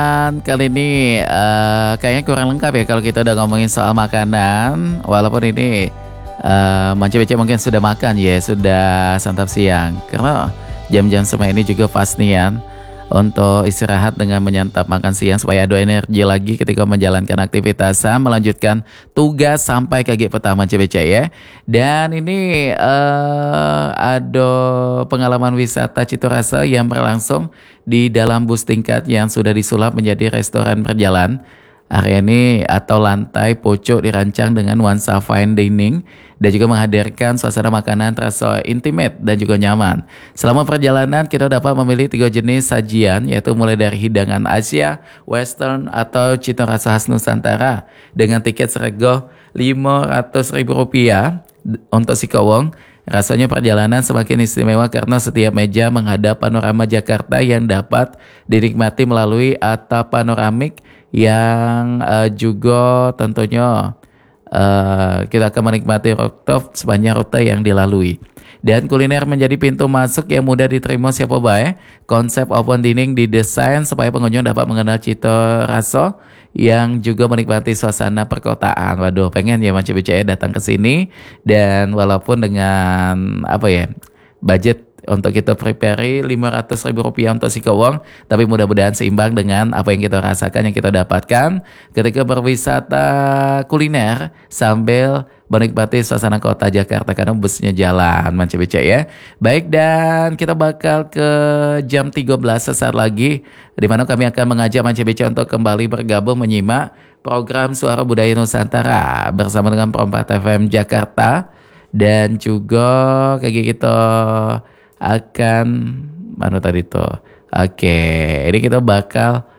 Kali ini kayaknya kurang lengkap ya kalau kita udah ngomongin soal makanan. Walaupun ini Manca Bece mungkin sudah makan ya, sudah santap siang. Karena jam-jam semua ini juga pas nian untuk istirahat dengan menyantap makan siang supaya ada energi lagi ketika menjalankan aktivitas melanjutkan tugas sampai ke gig pertama Manca Bece ya. Dan ini ada pengalaman wisata Citorasa yang berlangsung di dalam bus tingkat yang sudah disulap menjadi restoran berjalan. Area ini atau lantai pojok dirancang dengan nuansa fine dining dan juga menghadirkan suasana makanan terasa intimate dan juga nyaman. Selama perjalanan kita dapat memilih 3 jenis sajian yaitu mulai dari hidangan Asia, Western atau cita rasa khas Nusantara dengan tiket seregah Rp500.000 untuk si kawong. Rasanya perjalanan semakin istimewa karena setiap meja menghadap panorama Jakarta yang dapat dinikmati melalui atap panoramik yang juga tentunya kita akan menikmati rooftop sepanjang rute yang dilalui. Dan kuliner menjadi pintu masuk yang mudah diterima siapa baik. Konsep open dining didesain supaya pengunjung dapat mengenal cita rasa yang juga menikmati suasana perkotaan. Waduh, pengen ya Manca Bece datang ke sini dan walaupun dengan apa ya budget untuk kita prepare Rp500.000 untuk si kewong, tapi mudah-mudahan seimbang dengan apa yang kita rasakan, yang kita dapatkan ketika berwisata kuliner sambil menikmati suasana kota Jakarta karena busnya jalan Manca Bece ya. Baik, dan kita bakal ke jam 13 sesaat lagi di mana kami akan mengajak Manca Bece untuk kembali bergabung menyimak program Suara Budaya Nusantara bersama dengan Perempat FM Jakarta dan juga kayak gitu akan mana tadi tuh. Oke, ini kita bakal